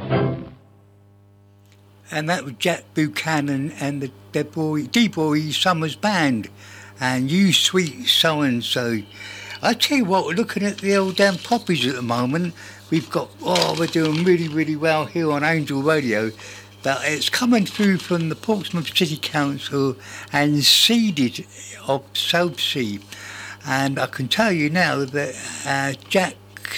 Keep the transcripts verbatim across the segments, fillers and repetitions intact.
And that was Jack Buchanan and the D-Boy Summers Band and You Sweet So-and-So. I tell you what, looking at the old damn poppies at the moment, we've got, oh, we're doing really, really well here on Angel Radio, but it's coming through from the Portsmouth City Council and seeded of Southsea. And I can tell you now that uh, Jack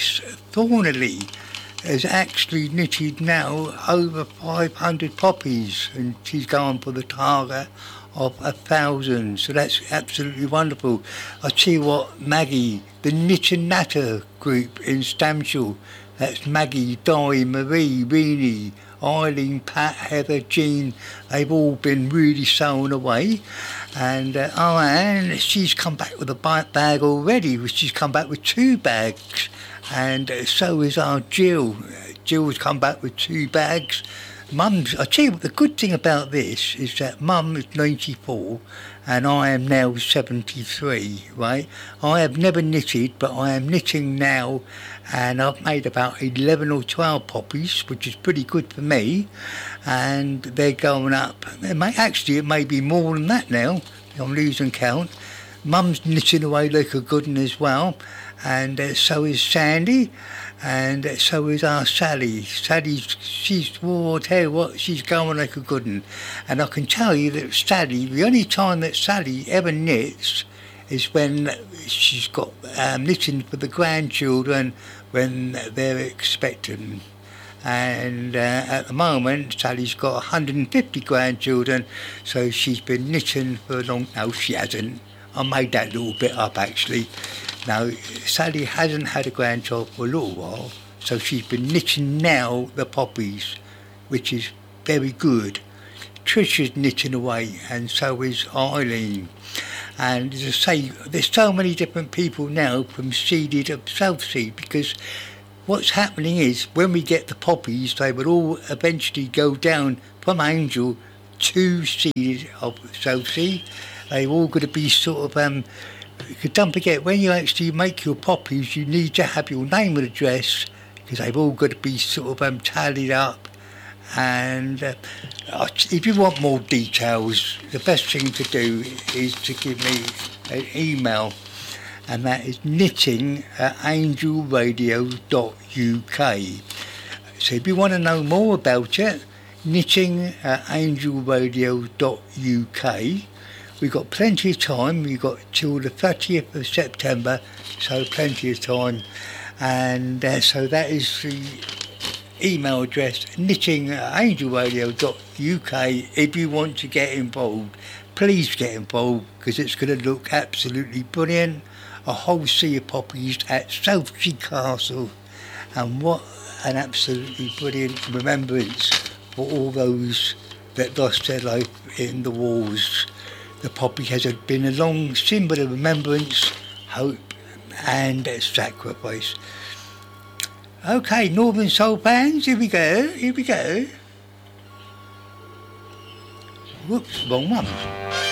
Thornley has actually knitted now over five hundred poppies, and she's going for the target of a thousand. So that's absolutely wonderful. I tell you what, Maggie, the Knit and Natter group in Stamshall, that's Maggie, Di, Marie, Reenie, Eileen, Pat, Heather, Jean, they've all been really sewing away. And uh, oh, and she's come back with a bag already. She's come back with two bags. And uh, so is our Jill. Jill's come back with two bags. Mum's, I tell you what, the good thing about this is that Mum is ninety-four and I am now seventy-three, right? I have never knitted, but I am knitting now, and I've made about eleven or twelve poppies, which is pretty good for me, and they're going up. It may, actually, it may be more than that now. I'm losing count. Mum's knitting away like a good one as well, and uh, so is Sandy, and uh, so is our Sally. Sally's, she's, oh, I'll tell you what, she's going like a good one. And I can tell you that Sally, the only time that Sally ever knits is when she's got um, knitting for the grandchildren when they're expecting. And uh, at the moment, Sally's got one hundred fifty grandchildren, so she's been knitting for a long... No, she hasn't. I made that little bit up, actually. Now, Sally hasn't had a grandchild for a little while, so she's been knitting now the poppies, which is very good. Trisha's knitting away, and so is Eileen. And as I say, there's so many different people now from Seeded of Southsea, because what's happening is when we get the poppies, they will all eventually go down from Angel to Seeded of Southsea. They're all going to be sort of, um, because don't forget, when you actually make your poppies, you need to have your name and address, because they've all got to be sort of um, tallied up. And uh, if you want more details, the best thing to do is to give me an email, and that is knitting at angelradio dot U K. So if you want to know more about it, knitting at angelradio dot U K. We've got plenty of time. We've got till the thirtieth of September, so plenty of time. And uh, so that is the email address, knitting at angelradio dot U K. If you want to get involved, please get involved, because it's going to look absolutely brilliant. A whole sea of poppies at Southsea Castle. And what an absolutely brilliant remembrance for all those that lost their life in the wars. The poppy has been a long symbol of remembrance, hope and sacrifice. Okay, Northern Soul fans, here we go, here we go. Whoops, wrong one.